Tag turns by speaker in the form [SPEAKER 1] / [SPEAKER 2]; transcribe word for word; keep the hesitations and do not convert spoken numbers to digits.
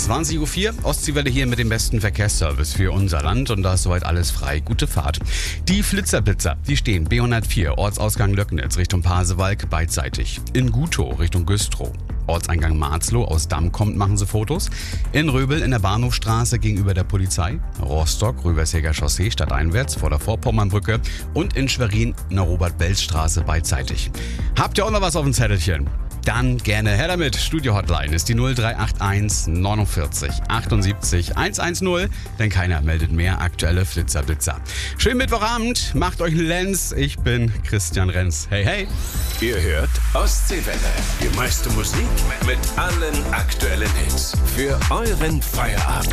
[SPEAKER 1] zwanzig Uhr vier, Ostseewelle hier mit dem besten Verkehrsservice für unser Land und da ist soweit alles frei. Gute Fahrt. Die Flitzerblitzer, die stehen B hundertvier, Ortsausgang Löcknitz Richtung Pasewalk beidseitig. In Gutow Richtung Güstrow. Ortseingang Marzloh, aus Damm kommt, machen sie Fotos. In Röbel in der Bahnhofstraße gegenüber der Polizei. Rostock, Rübersheger Chaussee stadteinwärts vor der Vorpommernbrücke. Und in Schwerin in der Robert-Belz-Straße beidseitig. Habt ihr auch noch was auf dem Zettelchen? Dann gerne her damit. Studio-Hotline ist die null drei acht eins neunundvierzig achtundsiebzig hundertzehn, denn keiner meldet mehr aktuelle Flitzerblitzer. Schönen Mittwochabend, macht euch einen Lenz. Ich bin Christian Renz. Hey, hey.
[SPEAKER 2] Ihr hört Ostseewelle. Die meiste Musik mit allen aktuellen Hits. Für euren Feierabend.